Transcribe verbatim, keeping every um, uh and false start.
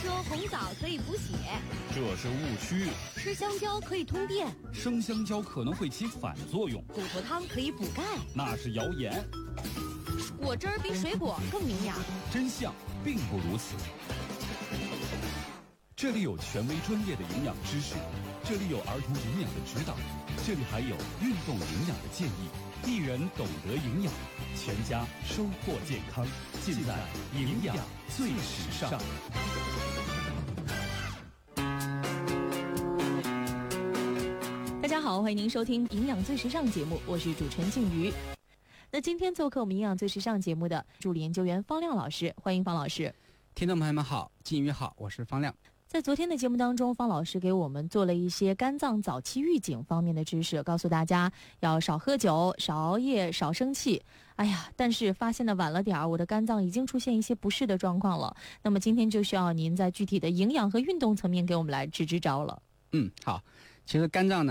说红枣可以补血， 这是误区。 吃香蕉可以通电， 生香蕉可能会起反作用。 骨头汤可以补钙， 那是谣言。 果汁儿比水果更营养， 真相并不如此。这里有权威专业的营养知识，这里有儿童营养的指导，这里还有运动营养的建议。一人懂得营养，全家收获健康，尽在营养最时尚。 大家好，欢迎您收听营养最时尚节目，我是主持人静瑜。那今天做客我们营养最时尚节目的助理研究员方亮老师，欢迎方老师。 听众朋友们好，静瑜好，我是方亮。 在昨天的节目当中，方老师给我们做了一些肝脏早期预警方面的知识，告诉大家要少喝酒、少熬夜、少生气。哎呀，但是发现的晚了点儿，我的肝脏已经出现一些不适的状况了。那么今天就需要您在具体的营养和运动层面给我们来支支招了。 嗯，好。其实肝脏呢